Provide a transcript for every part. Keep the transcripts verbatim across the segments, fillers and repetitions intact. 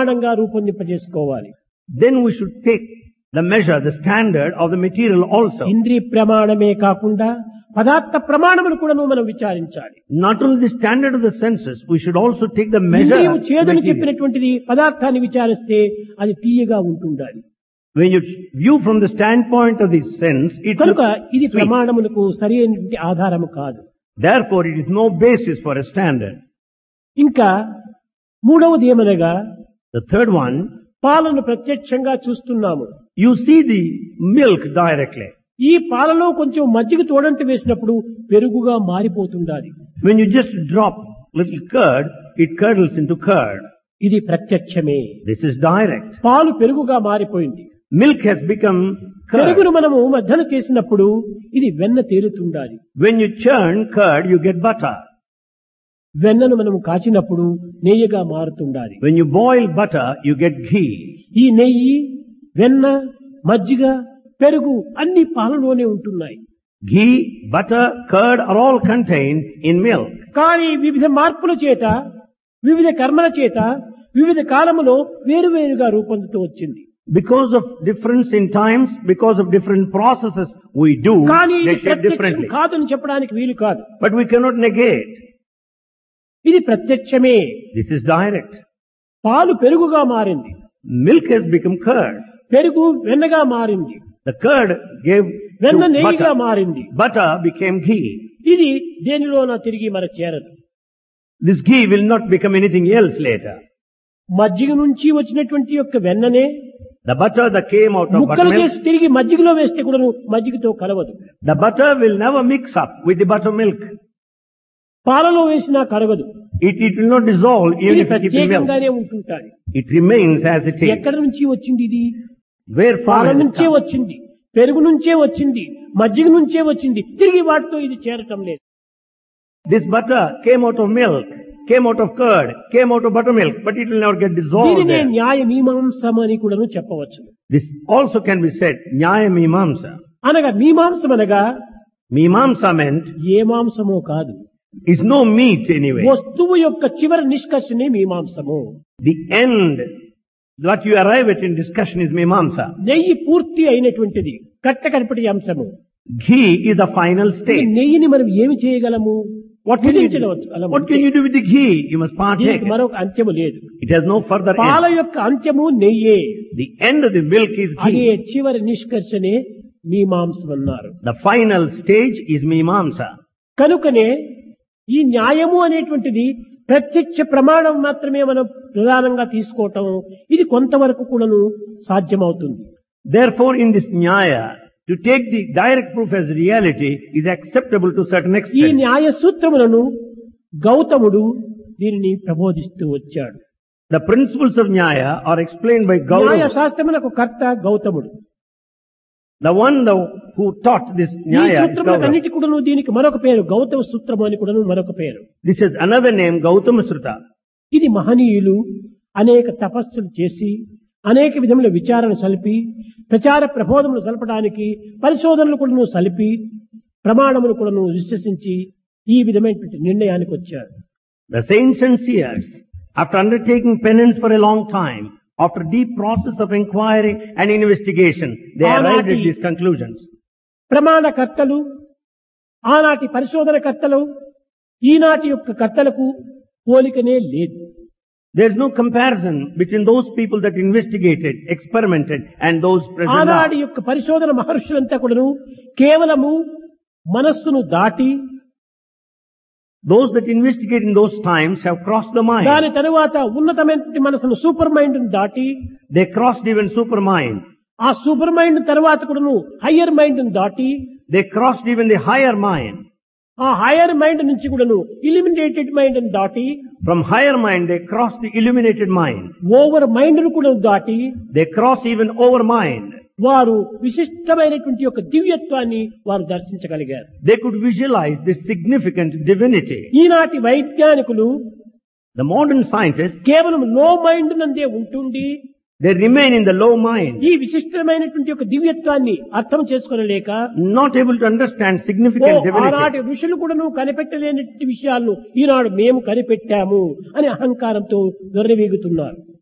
ప్రమాణంగా రూపొందింపజేసుకోవాలి. Then we should take the measure, the standard of the material also. ఇంద్రియ ప్రమాణమే కాకుండా పదార్థ ప్రమాణమును కూడా మనం విచారించాలి. Not only the standard of the senses, we should also take the measure. ఇంద్రియము of చేదును material. చెప్పినటువంటిది పదార్థాన్ని విచారిస్తే అది తీయగా ఉంటుండాలి. When you view from the standpoint of the sense, it కనుక looks ఇది sweet. ప్రమాణమునకు సరి అయినటువంటి ఆధారము కాదు. Therefore, it is no basis for a standard. ఇంకా మూడవది ఏమనగా The third one, పాలను ప్రత్యక్షంగా చూస్తున్నాము. you see the milk directly. ఈ పాలలో కొంచెం మజ్జిగ తోడంటి వేసినప్పుడు పెరుగుగా మారిపోతుండాలి. When you just drop little curd, it curdles into curd. ఇది ప్రత్యక్షమే. This is direct. పాలు పెరుగుగా మారిపోయింది. Milk has become curd. పెరుగును మనము మధ్యన చేసినప్పుడు ఇది వెన్న తేలుతుండాలి. When you churn curd, you get butter. వెన్నను మనము కాచినప్పుడు నెయ్యిగా మారుతుండాలి. When you boil butter, you get ghee. ఈ నెయ్యి, వెన్న, మజ్జిగ, పెరుగు అన్ని పాలలోనే ఉంటున్నాయి. Ghee, butter, curd are all contained in milk. కానీ వివిధ మార్పుల చేత, వివిధ కర్మల చేత, వివిధ కాలములో వేరువేరుగా రూపొందుతూ వచ్చింది. Because of difference in times, because of different processes we do, కానీ ఇది they shape ప్రత్యక్షం differently. కాదని చెప్పడానికి వీలు కాదు. But we cannot negate. ఇది ప్రత్యక్షమే. This is direct. పాలు పెరుగుగా మారింది. Milk has become curd. పెరుగు వెన్నగా మారింది. The curd gave వెన్న to నెయ్యిగా butter. మారింది. Butter became ghee. ఇది దేనిలోన తిరిగి మన చేరదు. This ghee will not become anything else later. మజ్జిగ నుంచి వచ్చినటువంటి యొక్క వెన్ననే The butter that came out of ముక్కలు buttermilk, చేసి తిరిగి మజ్జిగలో వేస్తే కూడా మజ్జిగతో కలవదు. the butter will never mix up with the buttermilk. పాలలో వేసినా కరగదు. It, it will not dissolve even ఇది if you keep in milk. ప్రత్యేకంగానే ఉంటుంటాయి. It remains as it is. ఎక్కడి నుంచి వచ్చింది ఇది? Where పాల from it నుంచే comes. వచ్చింది, పెరుగు నుంచే వచ్చింది, మజ్జిగ నుంచే వచ్చింది. తిరిగి వాటితో ఇది చేరటం లేదు. This butter came out of milk, came out of curd, came out of buttermilk, but it will never get dissolved దీనినే there. న్యాయ మీమాంసం అని కూడా చెప్పవచ్చు. This also can be said, Nyaya Mimamsa. అనగా మీమాంసం అనగా Mimamsa meant ఏ మాంసమో కాదు, is no meat anyway. వస్తువు యొక్క చివరి నిష్కర్షనే మీమాంసము. The end, what you arrive at in discussion is Mimamsa. నెయ్యి పూర్తి అయినటువంటిది కట్టకడపటి అంశము. Ghee is the final ఈ stage. నెయ్యిని మనం ఏమి చేయగలము? What can you do? భుజించవచ్చు. What can you do with the ghee? You must partake. దీనికి మరొక అంత్యము లేదు. It has no further పాల end. యొక్క అంత్యము నెయ్యే. The end of the milk is అదే ghee. చివరి నిష్కర్షనే మీమాంసం అన్నారు. The final stage is Mimamsa. కనుకనే ఈ న్యాయము అనేటువంటిది ప్రత్యక్ష ప్రమాణం మాత్రమే మనం ప్రధానంగా తీసుకోవటం ఇది కొంతవరకు కూడాను సాధ్యమవుతుంది. Therefore, in this Nyaya, to take the direct proof as reality is acceptable to certain ఈ extent. న్యాయ సూత్రములను గౌతముడు దీనిని ప్రబోధిస్తూ వచ్చాడు. The principles of Nyaya are explained by న్యాయ Gautama. శాస్త్రములకు కర్త గౌతముడు. The one the, who taught this ఈ Nyaya is సూత్రములకు Gautama. అన్నిటి కూడాను దీనికి మరొక పేరు గౌతమ సూత్రము అని కూడాను మరొక పేరు. This is another name, Gautama Sruta. ఇది మహనీయులు అనేక తపస్సులు చేసి అనేక విధముల విచారణ సలిపి ప్రచార ప్రబోధములు సలపడానికి పరిశోధనలు కూడాను సలిపి ప్రమాణములు కూడాను విశ్వసించి ఈ విధమైనటువంటి నిర్ణయానికి వచ్చారు. The saints and seers, after undertaking penance for a long time, after deep process of inquiry and investigation, they arrived at these conclusions. ప్రమాణకర్తలు ఆనాటి పరిశోధన కర్తలు ఈనాటి యొక్క కర్తలకు పోలికనే లేదు. There is no comparison between those people that investigated, experimented, and those present ఆనాటి now. యొక్క పరిశోధన మహర్షులంతా కూడాను కేవలము మనస్సును దాటి Those that investigate in those times have crossed the mind. దాని తరువాత ఉన్నతమైన మనసును సూపర్ మైండ్ దాటి They crossed even supermind. ఆ సూపర్ మైండ్ తర్వాత కూడాను హయ్యర్ మైండ్ దాటి They crossed even the higher mind. ఆ హయ్యర్ మైండ్ నుంచి కూడాను ఇలిమినేటెడ్ మైండ్ దాటి From higher mind, they crossed the illuminated mind. Over mind ను కూడా దాటి They crossed even over mind. వారు విశిష్టమైనటువంటి యొక్క దివ్యత్వాన్ని వారు దర్శించగలిగారు. They could visualize this significant divinity. ఈనాటి వైజ్ఞానికులు The modern scientists, కేవలం లో mind నందే ఉంటుండి they remain in the low mind, ఈ విశిష్టమైనటువంటి యొక్క దివ్యత్వాన్ని అర్థం చేసుకోలేక not able to understand oh significant divinity. ఆనాటి ఋషులు కూడా నువ్వు కనిపెట్టలేనటువంటి విషయాలను ఈనాడు మేము కనిపెట్టాము అని అహంకారంతో దొర్రవీగుతున్నారు.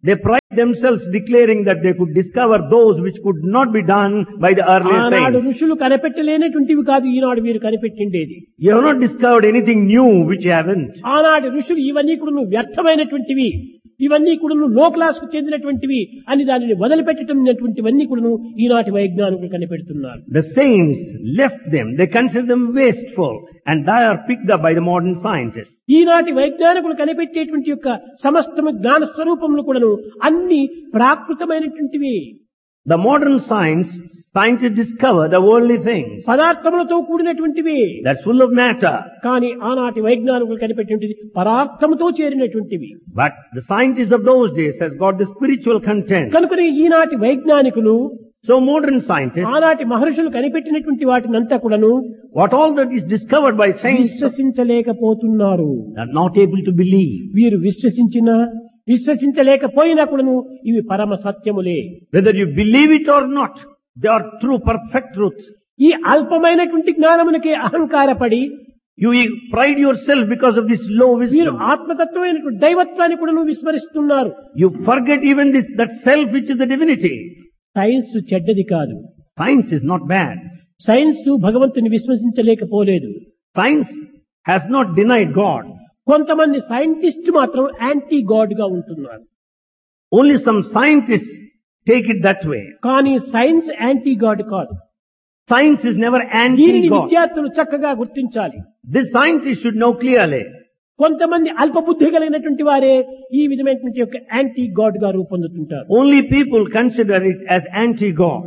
They pride themselves declaring that they could discover those which could not be done by the earlier ఆనాడు saints. ఋషులు కనిపెట్టలేనటువంటివి కాదు ఈనాడు మీరు కనిపెట్టిండేది. You have not discovered anything new which you haven't. ఆనాడు ఋషులు ఇవన్నీ కూడా వ్యర్థమైనటువంటివి, ఇవన్నీ కూడా లో క్లాస్ కు చెందినటువంటివి అని దానిని వదిలిపెట్టటమైనటువంటివన్నీ కూడా ఈనాటి వైజ్ఞానికులు కనిపెడుతున్నారు. The saints left them. They consider them wasteful, and they are picked up by the modern scientists. ఈనాటి వైజ్ఞానికులు కనిపెట్టేటువంటి యొక్క సమస్తము జ్ఞాన స్వరూపములు కూడాను అన్ని ప్రాకృతమైనటువంటివి. The modern science, scientists discover the worldly things. పదార్థములతో కూడినటువంటివి. That's full of matter. కానీ ఆనాటి వైజ్ఞానికులు కనిపెట్టేటువంటిది పదార్థముతో చేరినటువంటివి. But the scientists of those days has got the spiritual content. కనుకనే ఈనాటి వైజ్ఞానికులు, So modern scientists, ఆనాటి మహర్షులు కనిపెట్టినటువంటి వాటినంతా కూడాను what all that is discovered by science, విశ్వసించలేకపోతున్నారు. are not able to believe. వీరు విశ్వసించినా విశ్వసించలేకపోయినా కూడాను ఇవి పరమ సత్యములే. Whether you believe it or not, they are true, perfect truths. ఈ అల్పమైనటువంటి జ్ఞానమునకే అహంకారపడి You pride yourself because of this low వీరు wisdom. ఆత్మతత్వమైనటువంటి దైవత్వాన్ని కూడా విస్మరిస్తున్నారు. You forget even this, that self which is the divinity. Science చెడ్డది కాదు. Science is not bad. Science భగవంతుని విశ్వసించలేకపోలేదు. Science has not denied God. కొంతమంది scientist మాత్రం anti God గా ఉంటున్నారు. Only some scientists take it that way. కానీ science anti God కాదు. Science is never దీనిని anti-God. విద్యార్థులు చక్కగా గుర్తించాలి. This scientist should know clearly. కొంతమంది అల్పబుద్ధి కలిగినటువంటి వారే ఈ విధమైనటువంటి యొక్క యాంటీ గాడ్ గా రూపొందుతుంటారు. Only people consider it as anti-God.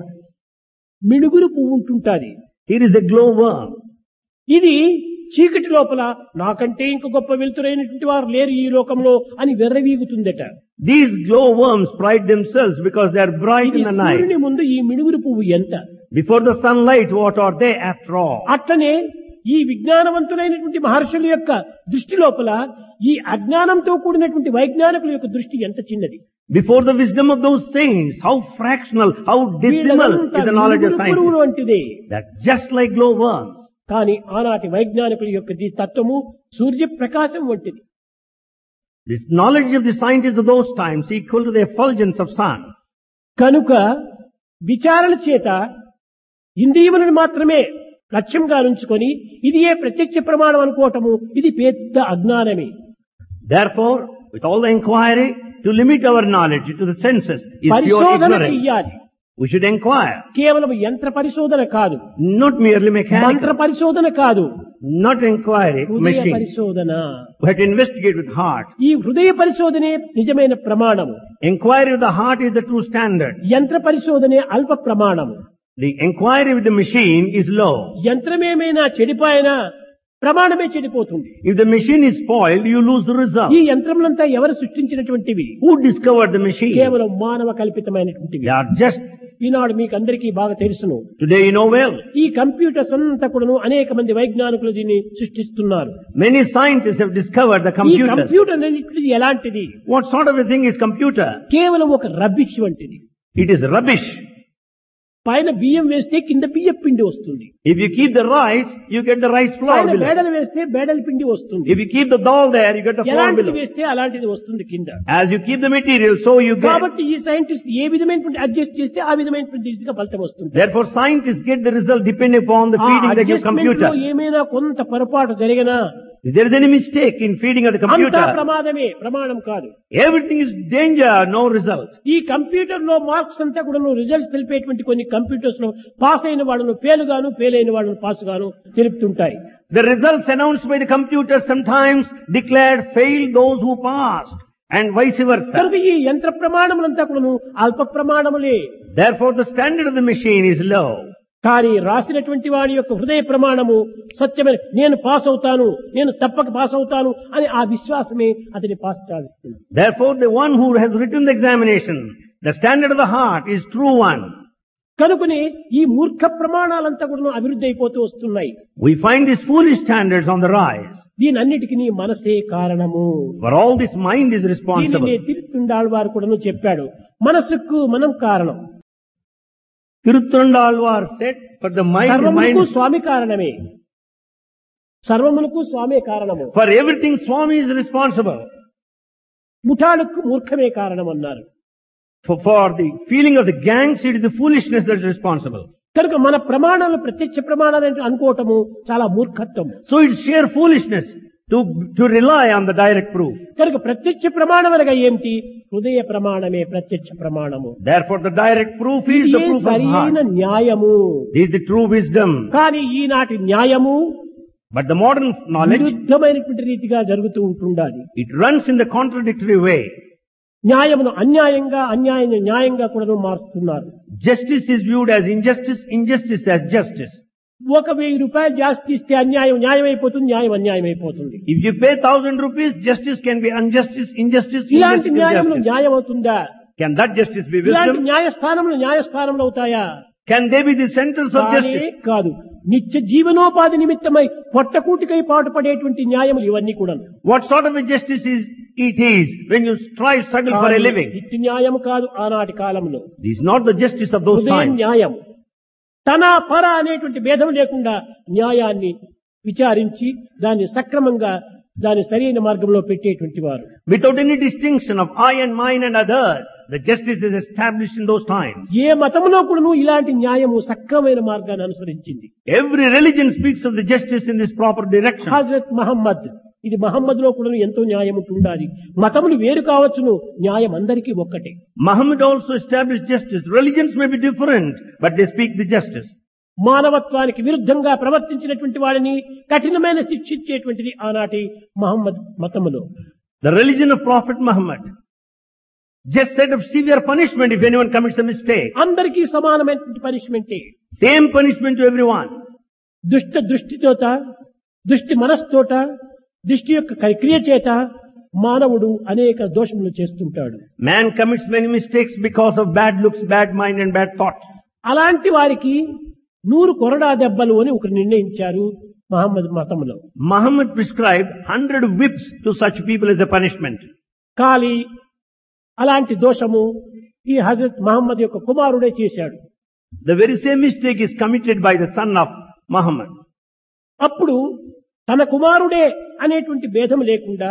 మిణుగురు పువ్వు ఉంటుంటాది. Here is a glowworm. ఇది చీకటి లోపల నాకంటే ఇంక గొప్ప వెలుతురైనటువంటి వారు లేరు ఈ లోకంలో అని వెర్రవీగుతుందట. These glowworms pride themselves because they are bright ఇది in the night. సూర్యుని ముందు ఈ మిణుగురు పువ్వు ఎంత? Before the sunlight, what are they after all? అట్లనే ఈ విజ్ఞానవంతులైనటువంటి మహర్షుల యొక్క దృష్టి లోపల ఈ అజ్ఞానంతో కూడినటువంటి వైజ్ఞానికుల యొక్క దృష్టి ఎంత చిన్నది. Before the wisdom of those saints, how fractional, how dismal is the knowledge of పురుగులు science. వంటిదే. That's just like glowworms. కానీ ఆనాటి వైజ్ఞానికుల యొక్క ఈ తత్వము సూర్య ప్రకాశం వంటిది. This knowledge of the scientists of those times equal to the effulgence of sun. కనుక విచారణ చేత ఇంద్రియములను మాత్రమే లక్ష్యంగా ఉంచుకొని ఇది ఏ ప్రత్యక్ష ప్రమాణం అనుకోవటము ఇది పెద్ద అజ్ఞానమే. Therefore, with all the inquiry, to limit our knowledge to the senses is pure పరిశోధన ignorance. చెయ్యాలి. We should inquire, కేవలం యంత్ర పరిశోధన కాదు, not merely మంత్ర mechanical, పరిశోధన కాదు, not inquiry, హృదయ machine. పరిశోధన. We have to investigate with heart. ఈ హృదయ పరిశోధనే నిజమైన ప్రమాణము. Inquiry with the heart is the true standard. యంత్ర పరిశోధనే అల్ప ప్రమాణము. The inquiry with the machine is low. యంత్రమేమైనా చెడిపోయినా ప్రమాణమే చెడిపోతుంది. If the machine is spoiled, you lose the result. ఈ యంత్రములంతా ఎవరు సృష్టించినటువంటివి? Who discovered the machine? కేవలం మానవ కల్పితమైనటువంటివి. They are just, ఈనాడు మీకు అందరికీ బాగా తెలుసును. today you know well, ఈ కంప్యూటర్స్ అంతా కూడాను అనేక మంది వైజ్ఞానికులు దీన్ని సృష్టిస్తున్నారు. many scientists have discovered the ఈ computer. కంప్యూటర్ అనేది ఎలాంటిది? What sort of a thing is computer? కేవలం ఒక రబ్బిష్ వంటిది. It is rubbish. పైన బియ్యం వేస్తే కింద బియ్యం పిండి వస్తుంది. If you keep the rice, you get the rice flour పైన below. బేడలు వేస్తే బేడల పిండి వస్తుంది. If you keep the dal there, you get the flour ఎలాంటిది below. వేస్తే అలాంటిది వస్తుంది కింద. As you keep the material, so you get. కాబట్టి ఈ సైంటిస్ట్ ఏ విధమైనటువంటి అడ్జస్ట్ చేస్తే ఆ విధమైనటువంటి రీతిగా ఫలితం వస్తుంది. Therefore, scientists get the result depending upon the ఆ feeding they give adjustment లో computer. ఏమైనా కొంత పొరపాటు జరిగినా If there is any mistake in feeding of the అంతా computer, ప్రమాదమే, ప్రమాణం కాదు. everything is danger, no result. ఈ కంప్యూటర్ లో మార్క్స్ అంతా కూడా రిజల్ట్స్ తెలిపేటువంటి కొన్ని కంప్యూటర్స్ లో పాస్ అయిన వాళ్ళను ఫెయిల్గాను ఫెయిల్ అయిన వాళ్ళను పాస్ గాను తెలుపుతుంటాయి. The results announced by the computer sometimes declared failed those who passed, and vice versa. కనుక ఈ యంత్ర ప్రమాణములంతా కూడా అల్ప ప్రమాణములే. Therefore, the standard of the machine is low. కానీ రాసినటువంటి వాడి యొక్క హృదయ ప్రమాణము సత్యమైన నేను పాస్ అవుతాను, నేను తప్పక పాస్ అవుతాను అని ఆ విశ్వాసమే అతని పాస్ సాధిస్తుంది. Therefore, the one who has written the examination, the standard of the heart is true one. కనుకనే ఈ మూర్ఖ ప్రమాణాలంతా కూడా అభివృద్ధి అయిపోతూ వస్తున్నాయి. We find these foolish standards on the rise. దీనన్నిటికీ నీ మనసే కారణము. For all this, mind is responsible. దీనిని తిరుత్తుండాళ్ళ వారు కూడా చెప్పాడు, మనసుకు మనం కారణం. Tiruthandalvar said, for the mind, సర్వమునకు mind, స్వామి కారణమే. సర్వమునకు స్వామే కారణము. for everything Swami is responsible. ముఠాలకు మూర్ఖమే కారణం అన్నారు. For, for the feeling of the gangs, it is the foolishness that is responsible. కనుక మన ప్రమాణాలు ప్రత్యక్ష ప్రమాణాలు అంటే అనుకోవటము చాలా మూర్ఖత్వం. So it's sheer foolishness to, to rely on the direct proof. కనుక ప్రత్యక్ష ప్రమాణం అనగా ఏమిటి? హృదయ ప్రమాణమే ప్రత్యక్ష ప్రమాణము. Therefore the direct proof is the proof of సరైన heart. న్యాయము. This is the true wisdom. కానీ ఈనాటి న్యాయము But the modern knowledge, విరుద్ధమైనటువంటి రీతిగా జరుగుతూ ఉంటుండాలి. it runs in the contradictory way. న్యాయమును అన్యాయంగా, అన్యాయాన్ని న్యాయంగా కూడా మారుస్తున్నారు. Justice is viewed as injustice, injustice as justice. ఒక వెయ్యి రూపాయలు జాస్తి ఇస్తే అన్యాయం న్యాయం అయిపోతుంది, న్యాయం అన్యాయం అయిపోతుంది. If you pay thousand rupees, justice can be injustice, injustice, ఇలాంటి injustice, న్యాయంలో injustice. న్యాయం అవుతుందా? Can that justice be ఇలాంటి wisdom? న్యాయస్థానంలో న్యాయస్థానంలో అవుతాయా? Can they be the centers of కానే justice? కాదు. నిత్య జీవనోపాధి నిమిత్తమై పొట్టకూటికై పాటుపడేటువంటి న్యాయములు ఇవన్నీ కూడా. What sort of a justice is it is when you strive, struggle for a living? ఇట్టి న్యాయం కాదు ఆనాటి కాలంలో. This is not the justice of those హృదయ times. న్యాయం తన పర అనేటువంటి భేదం లేకుండా న్యాయాన్ని విచారించి దాన్ని సక్రమంగా దాని సరైన మార్గంలో పెట్టేటువంటి వారు. Without any distinction of I and mine and others, the justice is established in those times. ఏ మతంలో కూడాను ఇలాంటి న్యాయము సక్రమైన మార్గాన్ని అనుసరించింది. Every religion speaks of the justice in this proper direction. Hazrat Mohammed, ఇది మహమ్మద్ లో కూడా ఎంతో న్యాయం ఉండాలి. మతములు వేరు కావచ్చును, న్యాయం అందరికీ ఒక్కటే. Muhammad also established justice. Religions may be different, but they speak the justice. మానవత్వానికి విరుద్ధంగా ప్రవర్తించినటువంటి వారిని కఠినమైన శిక్షించేటువంటిది ఆనాటి Mohammed మతములో. The religion of Prophet Muhammad just set up severe punishment if anyone commits a mistake. అందరికీ సమానమైనటువంటి పనిష్మెంటే. Same punishment to everyone. దుష్ట దృష్టితోట, దృష్టి మనస్తోట, దృష్టి యొక్క క్రియ చేత మానవుడు అనేక దోషములు చేస్తుంటాడు. Man commits many mistakes because of bad looks, bad mind and bad thoughts. అలాంటి వారికి నూరు కొరడా దెబ్బలు అని ఒకరు నిర్ణయించారు మహమ్మద్ మతంలో. Muhammad prescribed hundred whips to such people as a punishment. కానీ అలాంటి దోషము ఈ హజరత్ మహమ్మద్ యొక్క కుమారుడే చేశాడు. The very same mistake is committed by the son of Muhammad. అప్పుడు తన కుమారుడే అనేటువంటి భేదం లేకుండా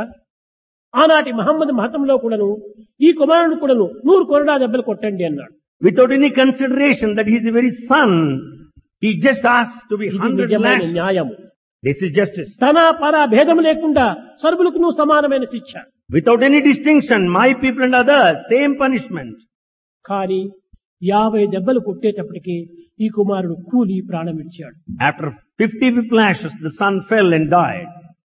ఆనాటి మహమ్మద్ మతంలో కూడాను ఈ కుమారుడు కూడాను నూరు కొరడా దెబ్బలు కొట్టండి అన్నాడు. Without any consideration that he is the very son, he just asked to be ఇది hundred నిజమైన lashes. న్యాయము. This is justice. తన పర భేదం లేకుండా సర్వులకు నువ్వు సమానమైన శిక్ష. Without any distinction, my people and others, same punishment. కానీ యాభై దెబ్బలు కొట్టేటప్పటికి ఈ కుమారుడు కూలి ప్రాణం ఇచ్చాడు. After fifty whiplashes, the son fell and died.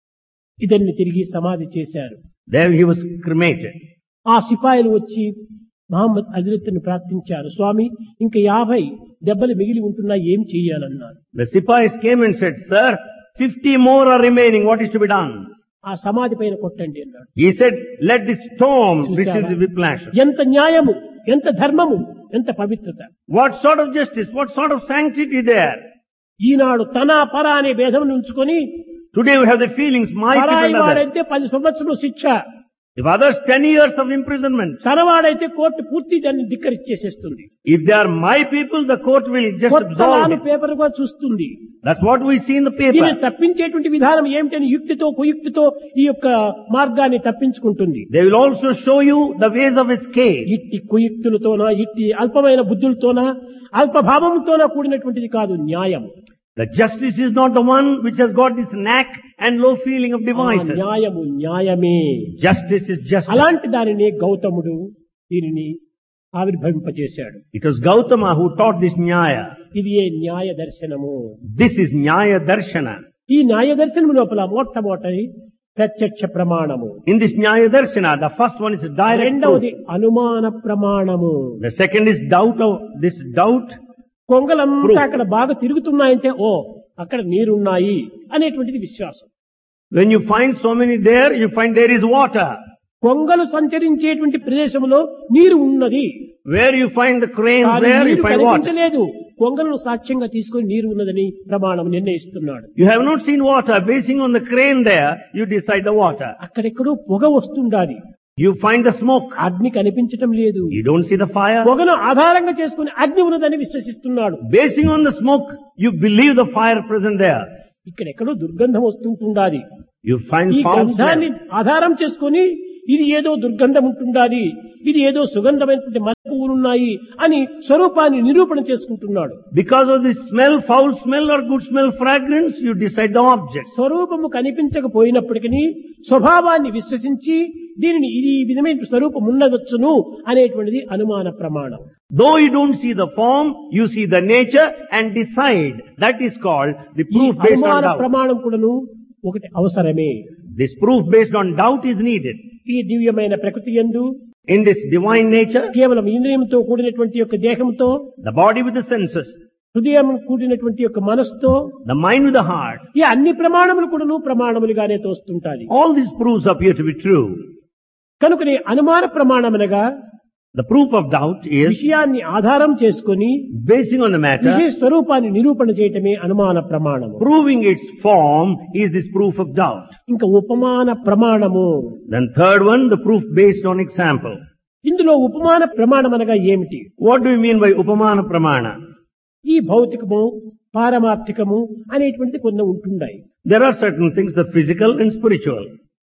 ఇతన్ని తిరిగి సమాధి చేశారు. There he was cremated. ఆ సిపాయిలు వచ్చి మహమ్మద్ హజరత్ను ప్రార్థించారు, స్వామి ఇంకా యాభై దెబ్బలు మిగిలి ఉంటున్నా ఏం చెయ్యాలన్నారు. The Sipais came and said, Sir, fifty more are remaining. What is to be done? ఆ సమాధి పైన కొట్టండి అన్నాడు. He said, let this stone చూశారా? receive the whiplashes. ఎంత న్యాయము, ఎంత ధర్మము, ఎంత పవిత్రత. What sort of justice? What sort of sanctity there? ఈనాడు తన పర అనే భేదం ఉంచుకొని Today we have the feelings, my people పరాయి and others. వాడైతే పది సంవత్సరం శిక్ష, If others, ten years of imprisonment. తనవాడైతే court పూర్తి దాన్ని ధిక్కరిచ్చేసేస్తుంది. If they are my people, the court will just కొత్త absolve లాను it. పేపర్ గా చూస్తుంది. That's what we see in the దీన్ని paper. తప్పించేటువంటి విధానం ఏమిటని యుక్తితో కుయుక్తితో ఈ యొక్క మార్గాన్ని తప్పించుకుంటుంది. They will also show you the ways of escape. ఇట్టి కుయుక్తులతోనా, ఇట్టి అల్పమైన బుద్ధులతోనా, అల్పభావంతోనా కూడినటువంటిది కాదు న్యాయం. The justice is not the one which has got this knack and low feeling of ఆ devices. న్యాయము న్యాయమే. Justice is justice. అలాంటి దానిని గౌతముడు దీనిని ఆవిర్భవింపజేశాడు. It was Gautama who taught this Nyaya. ఇది ఏ న్యాయ దర్శనము. This is Nyaya Darshana. ఈ న్యాయ దర్శనం లోపల మొట్టమొదటి ప్రత్యక్ష ప్రమాణము, In this Nyaya Darshana, the first one is direct రెండవది proof. అనుమాన ప్రమాణము. The second is doubt of this doubt. కొంగలంతా Proof. అక్కడ బాగా తిరుగుతున్నాయంటే ఓ అక్కడ నీరున్నాయి అనేటువంటిది విశ్వాసం. When you find so many there, you find there is water. కొంగలు సంచరించేటువంటి ప్రదేశంలో నీరు ఉన్నది. Where you find the cranes కానీ there, you నీరు find water. కనిపించలేదు. కొంగలను సాక్ష్యంగా తీసుకొని నీరు ఉన్నదని ప్రమాణం నిర్ణయిస్తున్నాడు. You have not seen water. Basing on the crane there, you decide the water. అక్కడెక్కడో పొగ వస్తుండాలి. You find the smoke. అగ్ని కనిపించటం లేదు. You don't see the fire. పొగను ఆధారంగా చేసుకుని అగ్ని ఉన్నదని విశ్వసిస్తున్నాడు. Basing on the smoke, you believe the fire present there. ఇక్కడెక్కడో దుర్గంధం వస్తుంటుండాలి. You find ఈ foul గంధాన్ని smell. ఆధారం చేసుకుని ఇది ఏదో దుర్గంధం ఉంటుండాలి, ఇది ఏదో సుగంధమైనటువంటి మల్లె పువ్వులున్నాయి అని స్వరూపాన్ని నిరూపణ చేసుకుంటున్నాడు. Because of the smell, foul smell or good smell, fragrance, you decide the object. స్వరూపము కనిపించకపోయినప్పటికీ స్వభావాన్ని విశ్వసించి దీనిని ఇది ఈ విధమైన స్వరూపం ఉండవచ్చును అనేటువంటిది అనుమాన ప్రమాణం. Though you don't see the form, you see the nature and decide. That is called the ఈ proof based on అనుమాన doubt. ప్రమాణం కూడాను ఒకటి అవసరమే. This proof based on doubt is needed. ఈ దివ్యమైన ప్రకృతి యందు In this divine nature, కేవలం ఇంద్రియంతో కూడినటువంటి యొక్క దేహంతో, the body with the senses, హృదయం కూడినటువంటి యొక్క మనస్సుతో, the mind with the heart, ఈ అన్ని ప్రమాణములు కూడాను ప్రమాణములుగానే తోస్తుంటాయి. all these proofs appear to be true. కనుకనే అనుమాన ప్రమాణమనగా The proof of doubt is విషయాన్ని ఆధారం చేసుకొని basing on the matter, విషయ స్వరూపాన్ని నిరూపణ చేయటమే అనుమాన ప్రమాణము. proving its form is this proof of doubt. ఇంకా ఉపమాన ప్రమాణము. Then third one, the proof based on example. ఇందులో ఉపమాన ప్రమాణం అనగా ఏమిటి? What do you mean by upamana pramana? ఈ భౌతికము పారమార్థికము అనేటువంటిది కొన్ని ఉంటుండాయి. There are certain things, the physical and spiritual.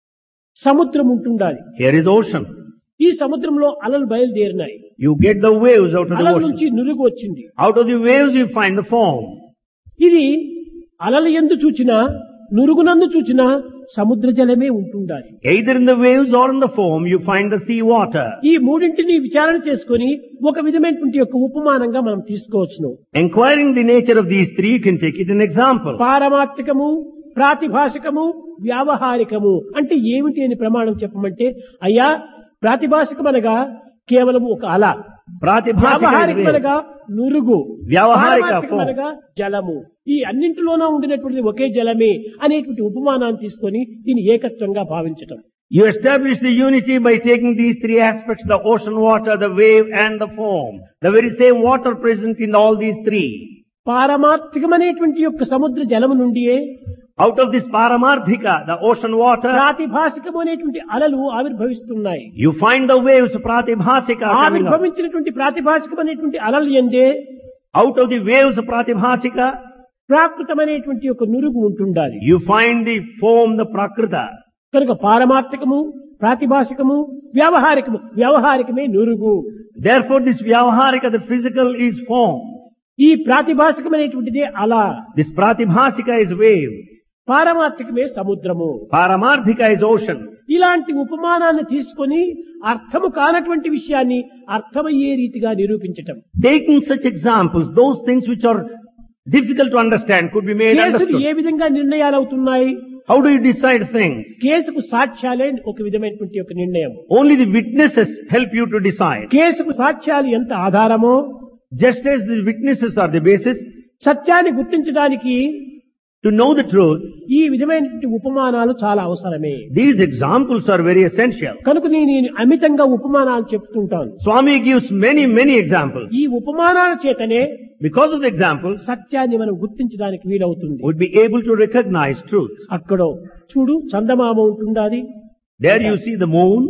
సముద్రం ఉంటుండాలి. Here is ocean. ఈ సముద్రంలో అలలు బయలుదేరినాయి. You get the waves out of the అలల ocean. నుంచి నురుగు వచ్చింది. Out of the waves you find the foam. ఇది అలలు ఎందు చూచినా నురుగునందు చూచినా సముద్ర జలమే ఉంటుండాలి. Either in the waves or in the foam you find the sea water. ఈ మూడింటిని విచారణ చేసుకొని ఒక విధమైనటువంటి యొక్క ఉపమానంగా మనం తీసుకోవచ్చును. Enquiring the nature of these three, you can take it an example. పారమార్థికము, ప్రాతిభాషికము, వ్యావహారికము అంటే ఏమిటి అని ప్రమాణం చెప్పమంటే, అయ్యా ప్రాతిభాషికమనగా కేవలం ఒక అల, వ్యావహారికమనగా నురుగు, వ్యావహారిక పారమార్థికమనగా జలము. ఈ అన్నింటిలోనూ ఉండినటువంటి ఒకే జలమే అనేటువంటి ఉపమానాన్ని తీసుకొని దీన్ని ఏకత్వంగా భావించటం. You establish the unity by taking these three aspects, the ocean water, the wave and the foam. The very same water present in all these three. పారమార్థికమనేటువంటి యొక్క సముద్ర జలము నుండియే Out of this paramarthika, the ocean water, ప్రాతిభాషికము అనేటువంటి అలలు ఆవిర్భవిస్తున్నాయి. you find the waves pratibhasika coming up. ఆవిర్భవించినటువంటి ప్రాతిభాషికం అనేటువంటి అలలు ఎందే Out of the waves pratibhasika, ప్రాకృతమైనటువంటి యొక్క నురుగు ఉంటుండాలి. you find the foam, the prakrita. కనుక పారమార్థికము, ప్రాతిభాషికము, వ్యావహారికము, వ్యావహారికమే నురుగు. Therefore this vyavaharika, the physical, is foam. ఈ ప్రాతిభాషికమైనటువంటిదే అల, This pratibhasika is wave. పారమార్థికమే సముద్రము. Paramarthika is ocean. ఇలాంటి ఉపమానాన్ని తీసుకొని అర్థము కానటువంటి విషయాన్ని అర్థమయ్యే రీతిగా నిరూపించటం. Taking such examples, those things which are difficult to understand could be made కేసులు understood. ఏ విధంగా నిర్ణయాలు అవుతున్నాయి? How do you decide things? కేసుకు సాక్ష్యాలే ఒక విధమైనటువంటి ఒక నిర్ణయం. Only the witnesses help you to decide. కేసుకు సాక్ష్యాలు ఎంత ఆధారమో, Just as the witnesses are the basis, సత్యాన్ని గుర్తించడానికి to know the truth, ఈ విధమైనటువంటి ఉపమానాలు చాలా అవసరమే. these examples are very essential. కనుక నేను అమితంగా ఉపమానాలు చెప్తుంటాను. Swami gives many, many examples. ఈ ఉపమానాల చేతనే Because of the examples, సత్యాన్ని మనం గుర్తించడానికి వీలవుతుంది. would be able to recognize truth. అక్కడ చూడు చందమామ ఉంటుండాది. There you see the moon.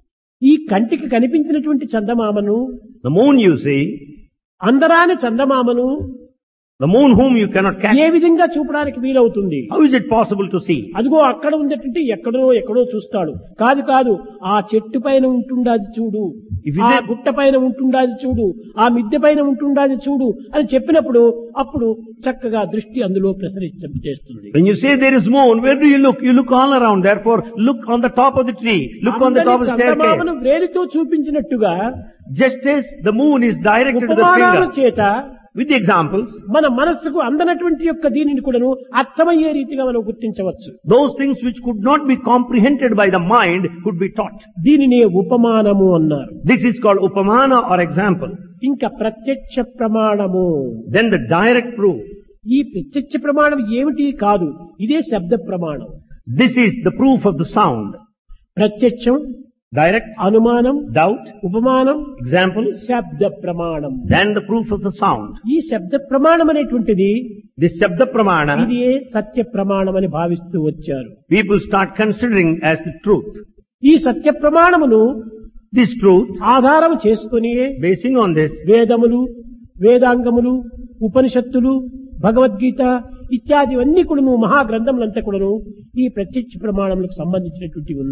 ఈ కంటికి కనిపించినటువంటి చందమామను, The moon you see, అందరాని చందమామను the moon whom you cannot catch. ఏ విధంగా చూపడానికి వీలవుతుంది? How is it possible to see? అదిగో అక్కడ ఉందంటే ఎక్కడో ఎక్కడో చూస్తాడు. కాదు కాదు ఆ చెట్టు పైన ఉంటుండాది చూడు, If you ఆ say- గుట్ట పైన ఉంటుండాది చూడు, ఆ మిద్దె పైన ఉంటుండాది చూడు అని చెప్పినప్పుడు అప్పుడు చక్కగా దృష్టి అందులో ప్రసరించ చేస్తుంది. When you say there is moon, where do you look? You look all around. Therefore, look on the top of the tree. Look on the top of the చందమామను staircase. వేలితో చూపించినట్టుగా Just as the moon is directed to the ఉపమానాల finger. చేత With the examples, మన మనస్సుకు అందనటువంటి యొక్క దీనిని కూడాను అర్థమయ్యే రీతిగా మనం గుర్తించవచ్చు. those things which could not be comprehended by the mind could be taught. దీనినే ఉపమానము అన్నారు. This is called upamana or example. ఇంకా ప్రత్యక్ష ప్రమాణము. Then the direct proof. ఈ ప్రత్యక్ష ప్రమాణం ఏమిటి కాదు, ఇదే శబ్ద ప్రమాణం. This is the proof of the sound. ప్రత్యక్షం, Direct, అనుమానం, doubt, ఉపమానం, example, శబ్ద ప్రమాణం. then the proof of the sound. ఈ శబ్ద ప్రమాణం అనేటువంటిది This Shabda Pramana, ఇదే సత్య ప్రమాణం అని భావిస్తూ వచ్చారు. people start considering as the truth. ఈ సత్య ప్రమాణమును This truth, ఆధారం చేసుకుని basing on this, వేదములు, వేదాంగములు, ఉపనిషత్తులు, భగవద్గీత ఇత్యాది అన్ని కూడాను మహాగ్రంథములంతా కూడాను ఈ ప్రత్యక్ష ప్రమాణములకు సంబంధించినటువంటివి ఉన్నాయి.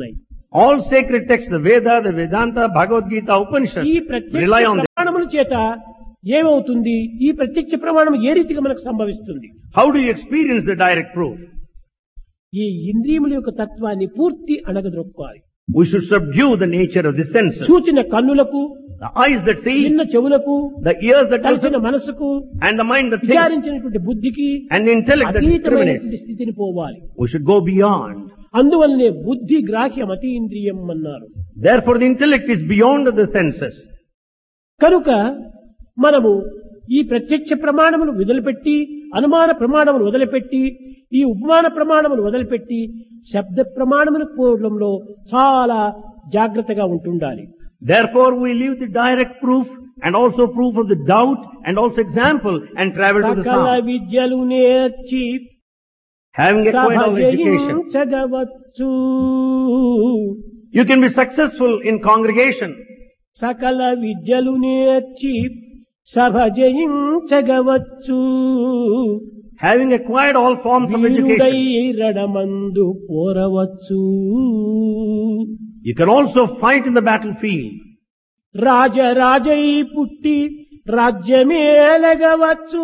All sacred texts, the Veda, the Vedanta, Bhagavad Gita, ఈ Upanishads, ప్రత్యక్ష rely on them. ప్రమాణముల చేత ఏమవుతుంది? ఈ ప్రత్యక్ష ప్రమాణం ఏ రీతిగా మనకు సంభవిస్తుంది? How do you experience the direct proof? ఈ ఇంద్రియముల యొక్క తత్వాన్ని పూర్తి అణగద్రొక్కాలి. We should subdue the nature of the senses. చూచిన కన్నులకు, The eyes that see, విన్న చెవులకు, the ears that కలిసిన listen, మనసుకు, and the mind that thinks, విచారించినటువంటి బుద్ధికి and the intellect that discriminates. అతీతమైనటువంటి స్థితిని పోవాలి. We should go beyond. అందువల్లనే బుద్ధి గ్రాహ్యం అతీంద్రియం అన్నారు. Therefore the intellect is beyond the senses. కనుక మనము ఈ ప్రత్యక్ష ప్రమాణమును వదిలిపెట్టి, అనుమాన ప్రమాణమును వదిలిపెట్టి, ఈ ఉపమాన ప్రమాణమును వదిలిపెట్టి శబ్ద ప్రమాణమును పోవడంలో చాలా జాగ్రత్తగా ఉంటుండాలి. Therefore we leave the direct proof and also proof of the doubt and also example and travel to the సకల sound. విద్యలు నేర్చి Having acquired all education, చదవచ్చు. you can be successful in congregation. సకల విద్యలు నేర్చి సభ జయించగవచ్చు. Having acquired all forms of వీరుడై education, రణమందు పోరవచ్చు. you can also fight in the battlefield. రాజరాజై పుట్టి రాజ్యమేలగవచ్చు.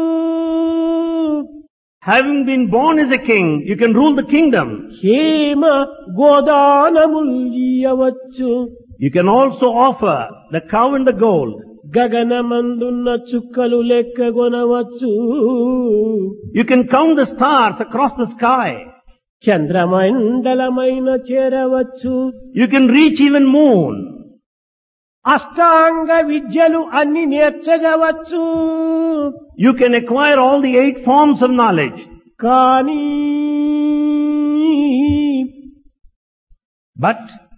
Having been born as a king, you can rule the kingdom. Hema గోదానముల్యవచ్చు. You can also offer the cow and the gold. గగనమందున్న చుక్కలు లెక్కగొనవచ్చు. You can count the stars across the sky. చంద్రమండలమైన చేరవచ్చు. You can reach even moon. అష్టాంగ విద్యలు అన్ని నేర్చగవచ్చు. You can acquire all the eight forms of knowledge. కానీ But